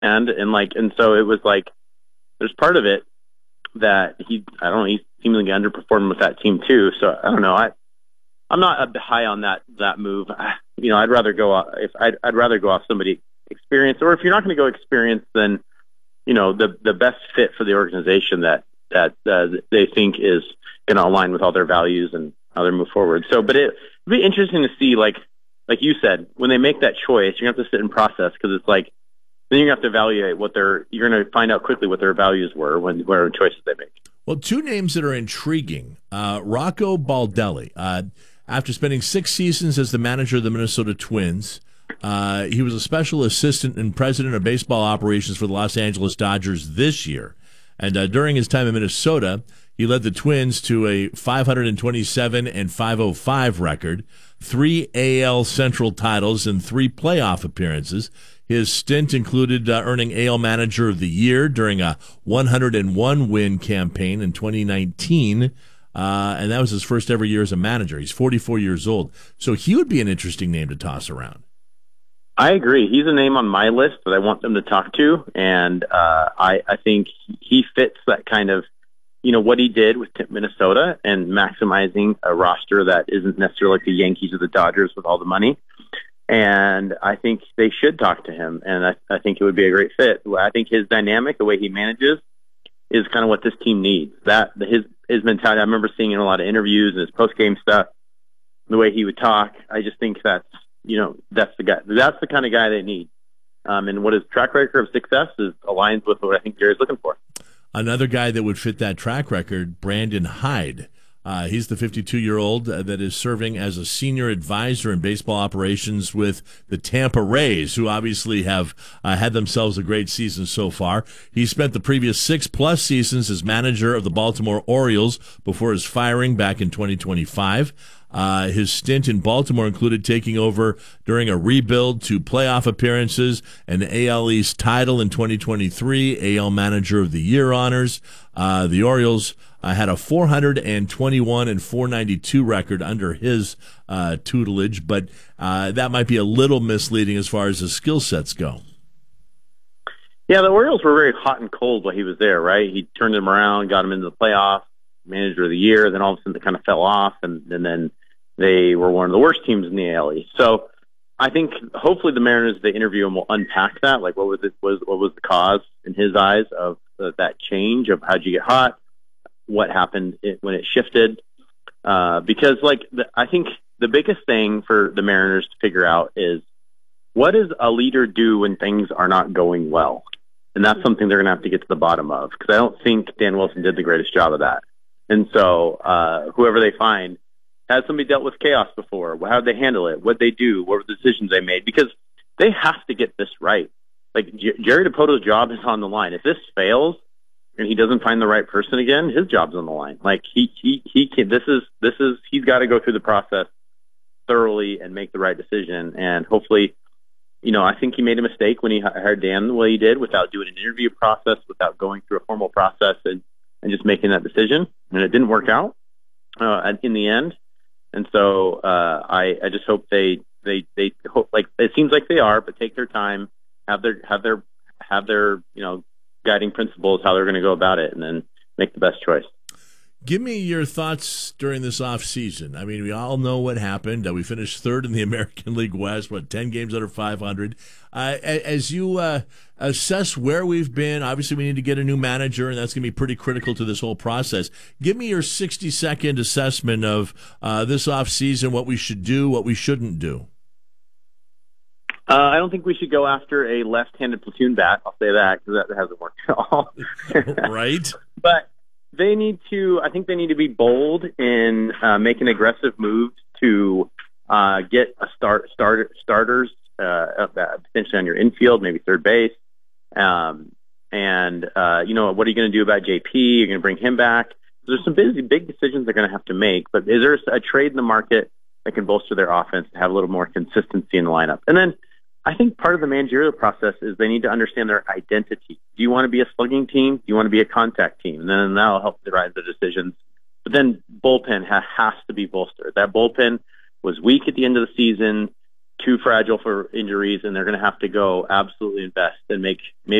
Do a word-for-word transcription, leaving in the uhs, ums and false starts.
and and like and so it was like there's part of it that he I don't know he seemingly underperformed with that team too. So I don't know I I'm not high on that that move. You know, I'd rather go off, if I'd, I'd rather go off somebody experienced, or if you're not going to go experienced, then you know the the best fit for the organization that that uh, they think is going to align with all their values and how they move forward. So, but it would be interesting to see, like like you said, when they make that choice, you have to sit and process, because it's like then you have to evaluate what their you're going to find out quickly what their values were when whatever choices they make. Well, two names that are intriguing: uh, Rocco Baldelli. Uh, After spending six seasons as the manager of the Minnesota Twins, uh, he was a special assistant and president of baseball operations for the Los Angeles Dodgers this year. And uh, during his time in Minnesota, he led the Twins to a five twenty-seven and five oh five record, three A L Central titles, and three playoff appearances. His stint included uh, earning A L Manager of the Year during a one hundred one win campaign in twenty nineteen. Uh, and that was his first ever year as a manager. He's forty-four years old. So he would be an interesting name to toss around. I agree. He's a name on my list that I want them to talk to. And uh, I, I think he fits that kind of, you know, what he did with Minnesota and maximizing a roster that isn't necessarily like the Yankees or the Dodgers with all the money. And I think they should talk to him. And I, I think it would be a great fit. I think his dynamic, the way he manages, is kind of what this team needs. That his his mentality. I remember seeing in a lot of interviews and his post game stuff, the way he would talk. I just think that's you know that's the guy. That's the kind of guy they need. Um, and what his track record of success is aligns with what I think Gary's looking for. Another guy that would fit that track record, Brandon Hyde. Uh, he's the fifty-two-year-old uh, that is serving as a senior advisor in baseball operations with the Tampa Rays, who obviously have uh, had themselves a great season so far. He spent the previous six-plus seasons as manager of the Baltimore Orioles before his firing back in twenty twenty-five. Uh, his stint in Baltimore included taking over during a rebuild to playoff appearances, an A L East title in twenty twenty-three, A L Manager of the Year honors. Uh, the Orioles uh, had a four twenty-one and four ninety-two record under his uh, tutelage, but uh, that might be a little misleading as far as his skill sets go. Yeah, the Orioles were very hot and cold while he was there, right? He turned them around, got them into the playoffs, Manager of the Year, then all of a sudden they kind of fell off, and, and then they were one of the worst teams in the A L East. So I think hopefully the Mariners, they interview him, will unpack that. Like, what was it? Was what was the cause in his eyes of uh, that change? Of how'd you get hot? What happened it, when it shifted? Uh, because, like, the, I think the biggest thing for the Mariners to figure out is what does a leader do when things are not going well, and that's something they're going to have to get to the bottom of. Because I don't think Dan Wilson did the greatest job of that. And so, uh, whoever they find. Has somebody dealt with chaos before? How did they handle it? What did they do? What were the decisions they made? Because they have to get this right. Like, J- Jerry Dipoto's job is on the line. If this fails and he doesn't find the right person again, his job's on the line. Like, he he he can. This is this is he's got to go through the process thoroughly and make the right decision. And hopefully, you know, I think he made a mistake when he hired Dan the way he did, without doing an interview process, without going through a formal process, and and just making that decision. And it didn't work out uh, in the end. And so uh, I, I just hope they they they hope, like, it seems like they are, but take their time, have their have their have their you know guiding principles, how they're going to go about it, and then make the best choice. Give me your thoughts during this off season. I mean, we all know what happened. Uh, we finished third in the American League West, what, ten games under five hundred. Uh, as you uh, assess where we've been, obviously we need to get a new manager, and that's going to be pretty critical to this whole process. Give me your sixty-second assessment of uh, this off season, what we should do, what we shouldn't do. Uh, I don't think we should go after a left-handed platoon bat. I'll say that, because that hasn't worked at all. Right. But they need to, I think they need to be bold in uh, making aggressive moves to uh, get a start, start starters uh, potentially on your infield, maybe third base. Um, and, uh, you know, what are you going to do about J P? You're going to bring him back. There's some busy, big decisions they're going to have to make. But is there a trade in the market that can bolster their offense and have a little more consistency in the lineup? And then I think part of the managerial process is they need to understand their identity. Do you want to be a slugging team? Do you want to be a contact team? And then that'll help drive the decisions. But then bullpen ha- has to be bolstered. That bullpen was weak at the end of the season. too fragile for injuries, and they're going to have to go absolutely invest and make maybe